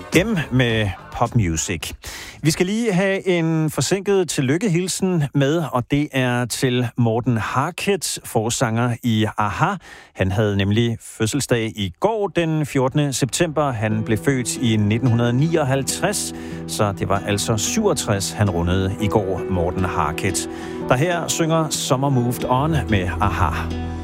M med pop music. Vi skal lige have en forsinket tillykkehilsen med, og det er til Morten Harket, forsanger i a-ha. Han havde nemlig fødselsdag i går, den 14. september. Han blev født i 1959, så det var altså 67, han rundede i går, Morten Harket. Der her synger Summer Moved On med a-ha.